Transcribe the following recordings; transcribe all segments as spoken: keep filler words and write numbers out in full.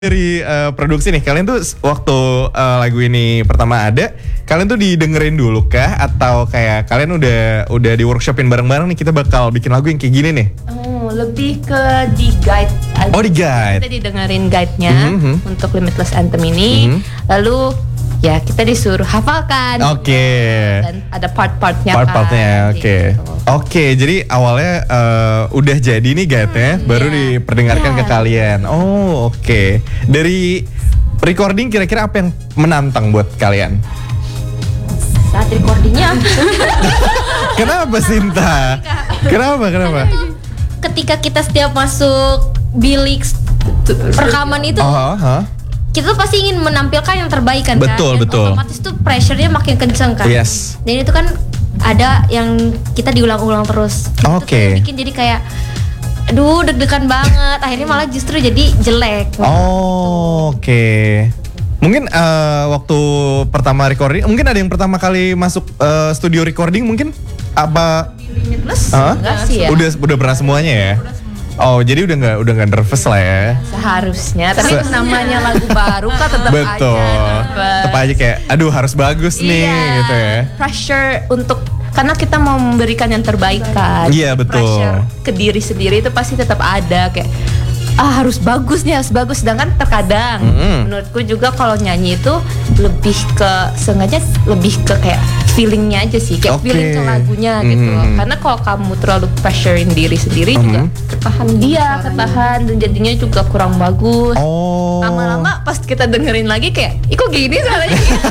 Dari uh, produksi nih, kalian tuh waktu uh, lagu ini pertama ada, kalian tuh didengerin dulu kah? Atau kayak kalian udah udah di workshopin bareng-bareng nih, kita bakal bikin lagu yang kayak gini nih? Oh, lebih ke di guide aja. Oh, di guide. Kita didengerin guide-nya mm-hmm. untuk Limitless Anthem ini. Mm-hmm. Lalu ya kita disuruh hafalkan. Oke. Okay. Dan ada part-partnya. Part-partnya, oke. Okay. Gitu. Oke, okay, jadi awalnya uh, udah jadi nih guide-nya, hmm, baru yeah. diperdengarkan yeah. ke kalian. Oh, oke. Okay. Dari recording kira-kira apa yang menantang buat kalian? Saat recordingnya. Kenapa Sinta? Kenapa? Kenapa? Ketika kita setiap masuk bilik rekaman itu. Oh, huh? Kita tuh pasti ingin menampilkan yang terbaik kan, betul, kan? Betul, otomatis tuh pressure-nya makin kenceng kan. Yes. Dan itu kan ada yang kita diulang-ulang terus. Oke. Okay. Itu bikin jadi kayak aduh deg-degan banget. Akhirnya malah justru jadi jelek. Oh, oke. Okay. Mungkin uh, waktu pertama recording, mungkin ada yang pertama kali masuk uh, studio recording mungkin apa? Limitless? Huh? Enggak sih ya. Udah udah pernah semuanya ya? Oh, jadi udah nggak udah nggak nervous lah ya? Seharusnya, tapi Se- namanya lagu baru kan tetap aja. Betul. Tetap aja kayak, aduh harus bagus nih iya, gitu ya. Pressure untuk karena kita mau memberikan yang terbaik kan. Iya betul. Pressure ke diri sendiri itu pasti tetap ada kayak ah harus bagus nih harus bagus. Sedangkan terkadang mm-hmm. menurutku juga kalau nyanyi itu lebih ke sengaja lebih ke kayak feelingnya aja sih kayak okay. feeling ke lagunya mm-hmm. gitu loh. Karena kalau kamu terlalu pressurein diri sendiri mm-hmm. juga ketahan dia ketahan dan jadinya juga kurang bagus. Oh. Lama-lama pas kita dengerin lagi kayak ih kok gini suaranya gitu.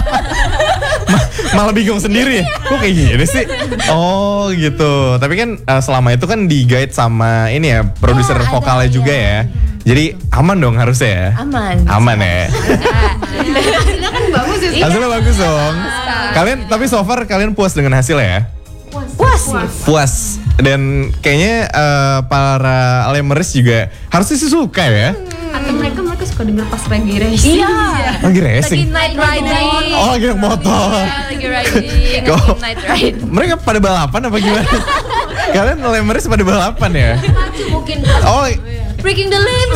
Malah bingung sendiri ya, kok kayak gini sih? Oh gitu. Tapi kan uh, selama itu kan di guide sama ini ya produser ya, vokalnya ada, juga ya. Jadi aman dong harusnya ya. Aman. Aman ya. Hasilnya kan bagus ya. Hasilnya bagus dong. Kalian tapi so far kalian puas dengan hasilnya ya? Puas. Puas. Puas. Puas. Dan kayaknya uh, para Lemers juga harusnya sih suka ya. Atau mereka mereka suka denger pas lagi racing. Iya. Lagi racing. Lagi night riding. Oh lagi naik motor. Iya, lagi riding. Lagi night ride. Mereka pada balapan apa gimana? Kalian Lemers pada balapan ya? Mungkin. Oh. Breaking the limb.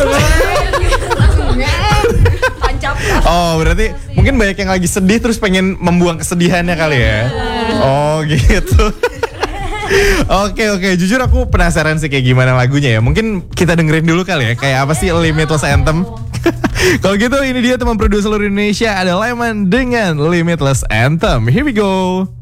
Tancap. Oh berarti mungkin banyak yang lagi sedih terus pengen membuang kesedihannya kali ya? Oh gitu. Oke oke, jujur aku penasaran sih kayak gimana lagunya ya. Mungkin kita dengerin dulu kali ya, kayak apa sih Limitless Anthem. Kalau gitu ini dia teman produser seluruh Indonesia, ada Lemon dengan Limitless Anthem. Here we go.